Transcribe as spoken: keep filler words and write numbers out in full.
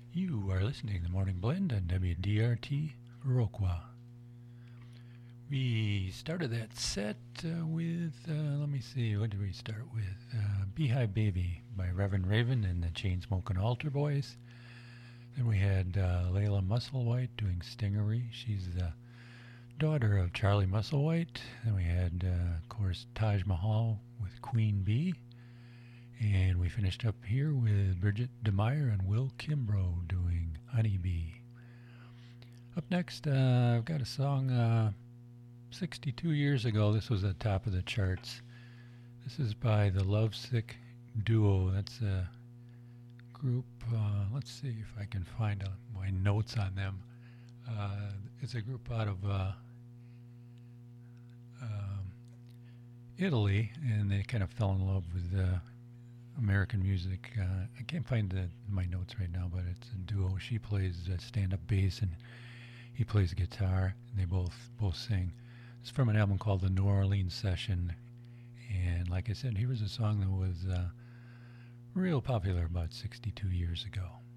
You are listening to the Morning Blend on W D R T Viroqua. We started that set uh, with, uh, let me see, what did we start with? Uh, Beehive Baby by Reverend Raven and the Chainsmoking Altar Boys. Then we had uh, Layla Musselwhite doing Stingery. She's the daughter of Charlie Musselwhite. Then we had, uh, of course, Taj Mahal with Queen Bee. And we finished up here with Bridget DeMeyer and Will Kimbrough doing Honeybee. Up next, uh, I've got a song uh, sixty-two years ago. This was at the top of the charts. This is by the Lovesick Duo. That's a group. Uh, let's see if I can find uh, my notes on them. Uh, it's a group out of uh, um, Italy, and they kind of fell in love with uh, American music. Uh, I can't find the, my notes right now, but it's a duo. She plays uh, stand-up bass, and he plays guitar, and they both both sing. It's from an album called The New Orleans Session, and like I said, here was a song that was uh, real popular about sixty-two years ago.